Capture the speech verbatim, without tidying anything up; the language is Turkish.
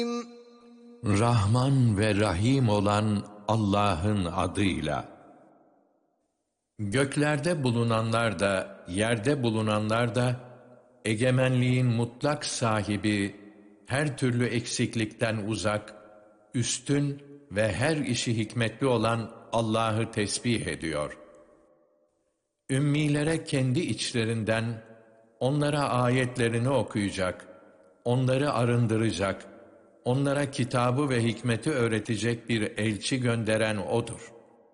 Rahman ve Rahim olan Allah'ın adıyla. Göklerde bulunanlar da, yerde bulunanlar da, egemenliğin mutlak sahibi, her türlü eksiklikten uzak, üstün ve her işi hikmetli olan Allah'ı tesbih ediyor. Ümmilere kendi içlerinden, onlara ayetlerini okuyacak, onları arındıracak, onlara kitabı ve hikmeti öğretecek bir elçi gönderen O'dur.